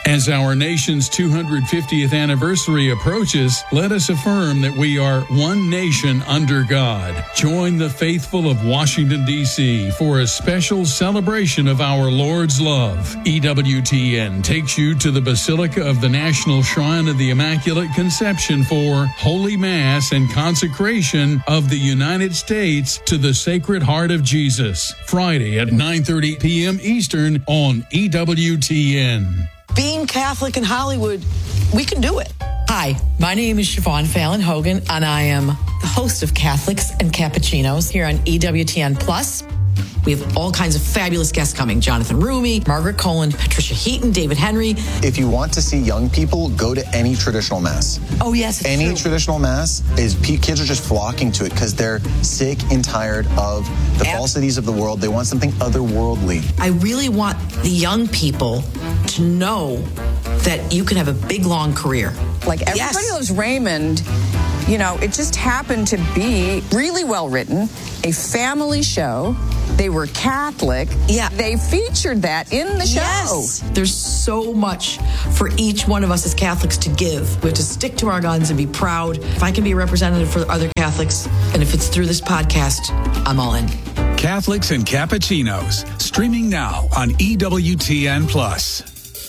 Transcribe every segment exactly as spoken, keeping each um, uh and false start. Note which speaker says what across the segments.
Speaker 1: As our nation's two hundred fiftieth anniversary approaches, let us affirm that we are one nation under God. Join the faithful of Washington, D C for a special celebration of our Lord's love. E W T N takes you to the Basilica of the National Shrine of the Immaculate Conception for Holy Mass and consecration of the United States to the Sacred Heart of Jesus. Friday at nine thirty p.m. Eastern on E W T N.
Speaker 2: Being Catholic in Hollywood, we can do it.
Speaker 3: Hi, my name is Siobhan Fallon Hogan, and I am the host of Catholics and Cappuccinos here on E W T N Plus. We have all kinds of fabulous guests coming. Jonathan Rumi, Margaret Cohen, Patricia Heaton, David Henry.
Speaker 4: If you want to see young people, go to any traditional mass.
Speaker 3: Oh, yes, it's
Speaker 4: Any
Speaker 3: true.
Speaker 4: traditional mass, is kids are just flocking to it because they're sick and tired of the
Speaker 3: Ab-
Speaker 4: falsities of the world. They want something otherworldly.
Speaker 3: I really want the young people to know that you can have a big, long career.
Speaker 5: Like Everybody
Speaker 3: Yes.
Speaker 5: Loves Raymond, you know, it just happened to be really well written, a family show. They were Catholic.
Speaker 3: Yeah.
Speaker 5: They featured that in the show.
Speaker 3: Yes. There's so much for each one of us as Catholics to give. We have to stick to our guns and be proud. If I can be a representative for other Catholics, and if it's through this podcast, I'm all in.
Speaker 6: Catholics and Cappuccinos, streaming now on E W T N Plus.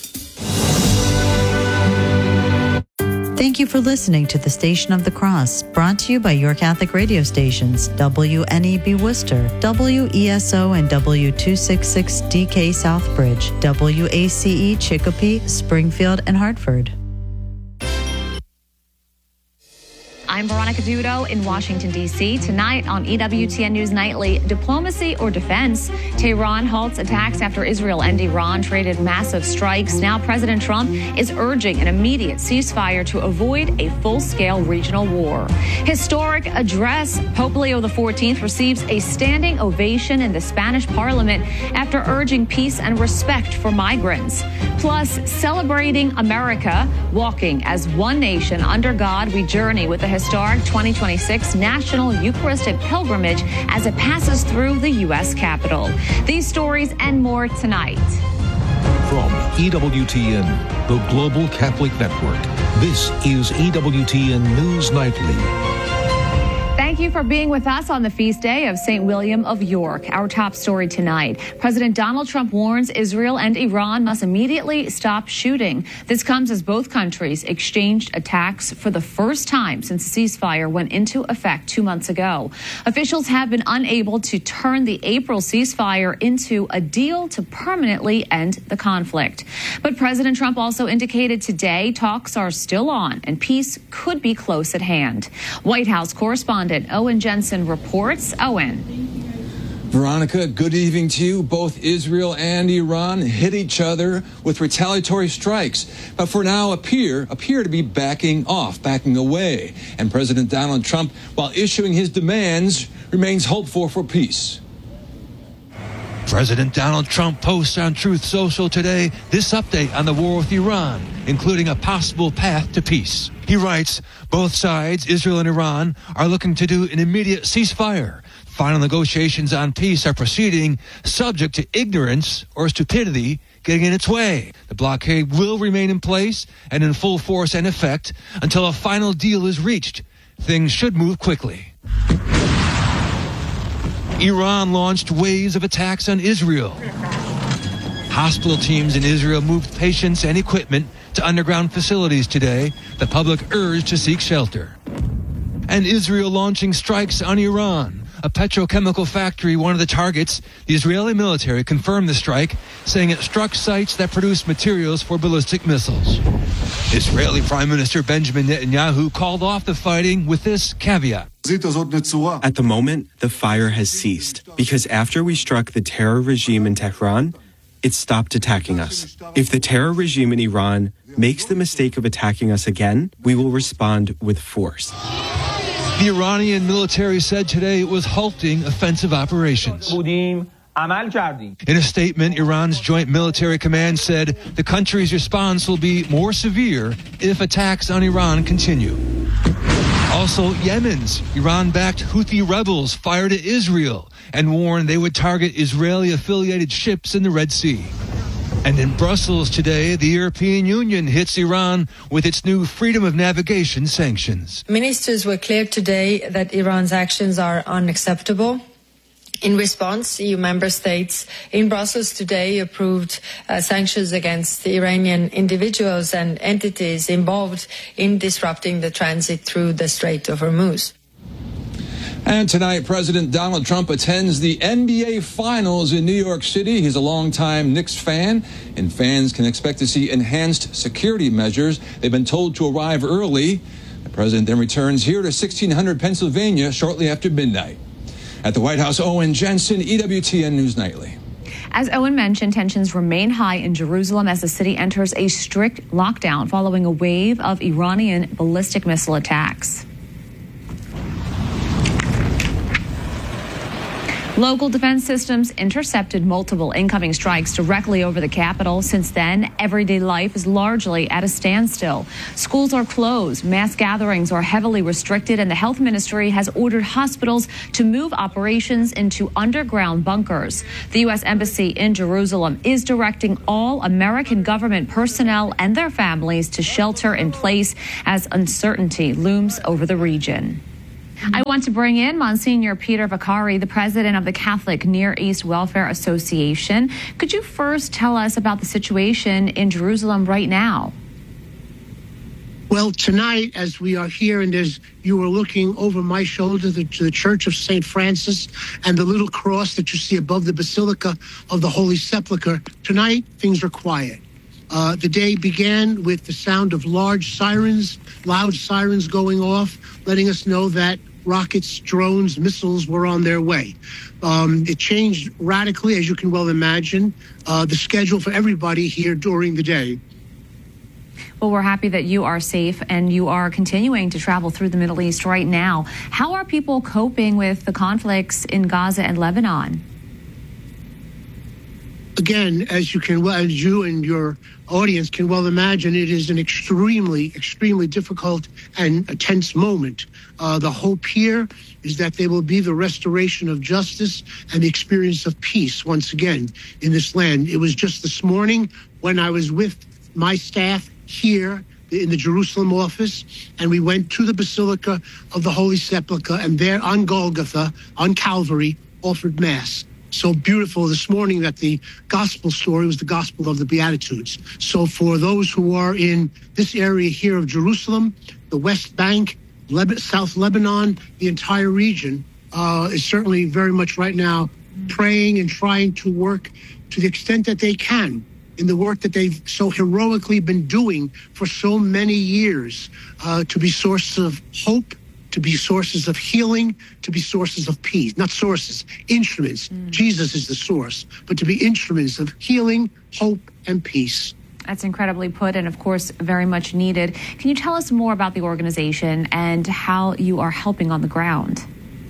Speaker 7: Thank you for listening to the Station of the Cross, brought to you by your Catholic radio stations, W N E B Worcester, W E S O and W two sixty-six D K Southbridge, W A C E Chicopee, Springfield, and Hartford.
Speaker 8: I'm Veronica Dudo in Washington, D C Tonight on E W T N News Nightly, diplomacy or defense? Tehran halts attacks after Israel and Iran traded massive strikes. Now President Trump is urging an immediate ceasefire to avoid a full-scale regional war. Historic address. Pope Leo the fourteenth receives a standing ovation in the Spanish parliament after urging peace and respect for migrants. Plus, celebrating America, walking as one nation under God, we journey with the historic twenty twenty-six National Eucharistic Pilgrimage as it passes through the U S Capitol. These stories and more tonight.
Speaker 9: From E W T N, the Global Catholic Network, this is E W T N News Nightly.
Speaker 8: Thank you for being with us on the feast day of Saint William of York. Our top story tonight. President Donald Trump warns Israel and Iran must immediately stop shooting. This comes as both countries exchanged attacks for the first time since the ceasefire went into effect two months ago. Officials have been unable to turn the April ceasefire into a deal to permanently end the conflict. But President Trump also indicated today talks are still on and peace could be close at hand. White House correspondent Owen Jensen reports. Owen.
Speaker 10: Veronica, good evening to you. Both Israel and Iran hit each other with retaliatory strikes, but for now appear appear to be backing off, backing away. And President Donald Trump, while issuing his demands, remains hopeful for peace.
Speaker 9: President Donald Trump posts on Truth Social today this update on the war with Iran, including a possible path to peace. He writes, both sides, Israel and Iran, are looking to do an immediate ceasefire. Final negotiations on peace are proceeding, subject to ignorance or stupidity getting in its way. The blockade will remain in place and in full force and effect until a final deal is reached. Things should move quickly. Iran launched waves of attacks on Israel. Hospital teams in Israel moved patients and equipment to underground facilities today. The public urged to seek shelter. And Israel launching strikes on Iran. A petrochemical factory, one of the targets. The Israeli military confirmed the strike, saying it struck sites that produce materials for ballistic missiles. Israeli Prime Minister Benjamin Netanyahu called off the fighting with this caveat.
Speaker 11: At the moment, the fire has ceased because after we struck the terror regime in Tehran, it stopped attacking us. If the terror regime in Iran makes the mistake of attacking us again, we will respond with force.
Speaker 9: The Iranian military said today it was halting offensive operations. In a statement, Iran's Joint Military Command said the country's response will be more severe if attacks on Iran continue. Also, Yemen's Iran-backed Houthi rebels fired at Israel and warned they would target Israeli-affiliated ships in the Red Sea. And in Brussels today, the European Union hits Iran with its new freedom of navigation sanctions.
Speaker 12: Ministers were clear today that Iran's actions are unacceptable. In response, E U member states in Brussels today approved uh, sanctions against the Iranian individuals and entities involved in disrupting the transit through the Strait of Hormuz.
Speaker 10: And tonight, President Donald Trump attends the N B A Finals in New York City. He's a longtime Knicks fan, and fans can expect to see enhanced security measures. They've been told to arrive early. The president then returns here to sixteen hundred Pennsylvania shortly after midnight. At the White House, Owen Jensen, E W T N News Nightly.
Speaker 8: As Owen mentioned, tensions remain high in Jerusalem as the city enters a strict lockdown following a wave of Iranian ballistic missile attacks. Local defense systems intercepted multiple incoming strikes directly over the capital. Since then, everyday life is largely at a standstill. Schools are closed, mass gatherings are heavily restricted, and the health ministry has ordered hospitals to move operations into underground bunkers. The U S Embassy in Jerusalem is directing all American government personnel and their families to shelter in place as uncertainty looms over the region. I want to bring in Monsignor Peter Vaccari, the president of the Catholic Near East Welfare Association. Could you first tell us about the situation in Jerusalem right now?
Speaker 13: Well, tonight, as we are here, and as you were looking over my shoulder to the Church of Saint Francis and the little cross that you see above the Basilica of the Holy Sepulchre, tonight things are quiet. Uh, the day began with the sound of large sirens, loud sirens going off, letting us know that rockets, drones, missiles were on their way. Um, it changed radically, as you can well imagine, uh, the schedule for everybody here during the day.
Speaker 8: Well, we're happy that you are safe and you are continuing to travel through the Middle East right now. How are people coping with the conflicts in Gaza and Lebanon?
Speaker 13: Again, as you can, as you and your audience can well imagine, it is an extremely, extremely difficult and a tense moment. Uh, the hope here is that there will be the restoration of justice and the experience of peace once again in this land. It was just this morning when I was with my staff here in the Jerusalem office, and we went to the Basilica of the Holy Sepulchre, and there on Golgotha, on Calvary, offered Mass. So beautiful this morning that the gospel story was the gospel of the Beatitudes. So for those who are in this area here of Jerusalem, the West Bank, Leb- South Lebanon, the entire region uh, is certainly very much right now praying and trying to work to the extent that they can in the work that they've so heroically been doing for so many years uh, to be sources of hope, to be sources of healing, to be sources of peace. Not sources, instruments. Mm. Jesus is the source, but to be instruments of healing, hope, and peace.
Speaker 8: That's incredibly put and, of course, very much needed. Can you tell us more about the organization and how you are helping on the ground?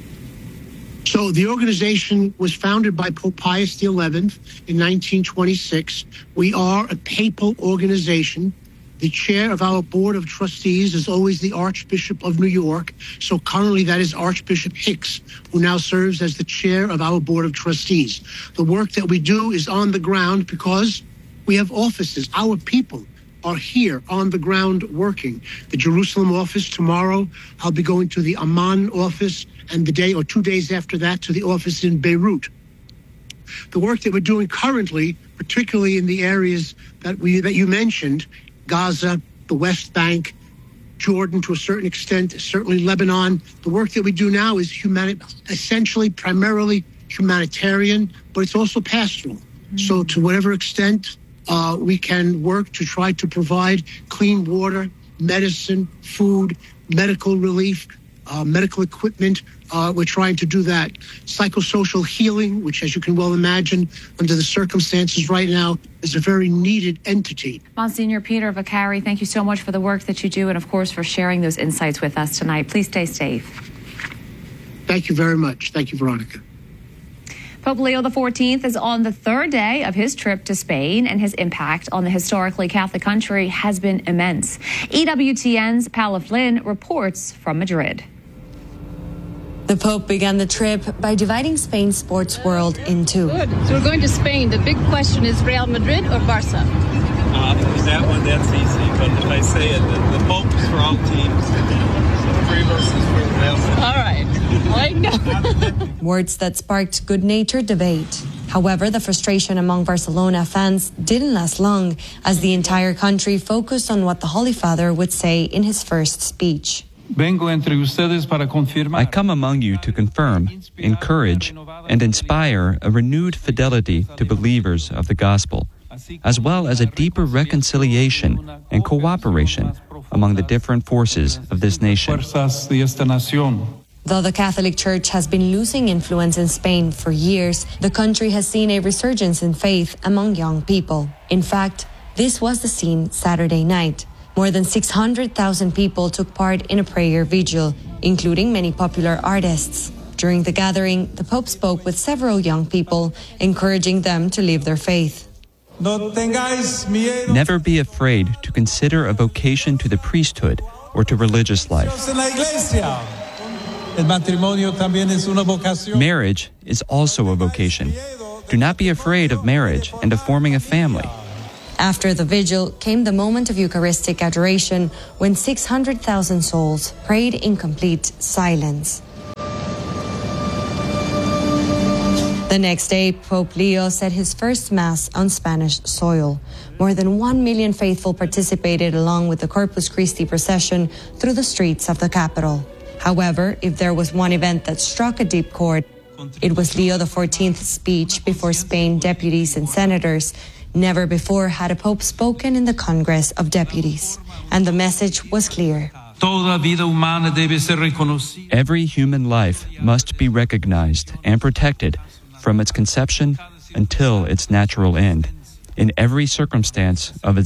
Speaker 13: So the organization was founded by Pope Pius the eleventh in nineteen twenty-six. We are a papal organization. The chair of our board of trustees is always the Archbishop of New York. So currently that is Archbishop Hicks, who now serves as the chair of our board of trustees. The work that we do is on the ground because we have offices. Our people are here on the ground working. The Jerusalem office tomorrow, I'll be going to the Amman office, and the day or two days after that to the office in Beirut. The work that we're doing currently, particularly in the areas that we that you mentioned, Gaza, the West Bank, Jordan to a certain extent, certainly Lebanon. The work that we do now is humani- essentially, primarily humanitarian, but it's also pastoral. Mm-hmm. So to whatever extent uh, we can work to try to provide clean water, medicine, food, medical relief, uh, medical equipment, uh, we're trying to do that. Psychosocial healing, which, as you can well imagine, under the circumstances right now, is a very needed entity.
Speaker 8: Monsignor Peter Vaccari, thank you so much for the work that you do and, of course, for sharing those insights with us tonight. Please stay safe.
Speaker 13: Thank you very much. Thank you, Veronica.
Speaker 8: Pope Leo the fourteenth is on the third day of his trip to Spain, and his impact on the historically Catholic country has been immense. E W T N's Paula Flynn reports from Madrid.
Speaker 12: The Pope began the trip by dividing Spain's sports world in two.
Speaker 14: Good. So we're going to Spain. The big question is Real Madrid or Barca?
Speaker 15: Uh, that one, that's easy. But if I say it, the, the Pope is for all teams. So three of us is for Real Madrid.
Speaker 14: All right. I know.
Speaker 12: Words that sparked good-natured debate. However, the frustration among Barcelona fans didn't last long as the entire country focused on what the Holy Father would say in his first speech.
Speaker 16: I come among you to confirm, encourage, and inspire a renewed fidelity to believers of the gospel, as well as a deeper reconciliation and cooperation among the different forces of this nation.
Speaker 12: Though the Catholic Church has been losing influence in Spain for years, the country has seen a resurgence in faith among young people. In fact, this was the scene Saturday night. More than six hundred thousand people took part in a prayer vigil, including many popular artists. During the gathering, the Pope spoke with several young people, encouraging them to live their faith.
Speaker 16: Never be afraid to consider a vocation to the priesthood or to religious life. Marriage is also a vocation. Do not be afraid of marriage and of forming a family.
Speaker 12: After the vigil came the moment of Eucharistic adoration when six hundred thousand souls prayed in complete silence. The next day, Pope Leo said his first Mass on Spanish soil. More than one million faithful participated along with the Corpus Christi procession through the streets of the capital. However, if there was one event that struck a deep chord, it was Leo the fourteenth's speech before Spain deputies and senators. Never before had a pope spoken in the Congress of Deputies, and the message was clear.
Speaker 16: Every human life must be recognized and protected from its conception until its natural end, in every circumstance of its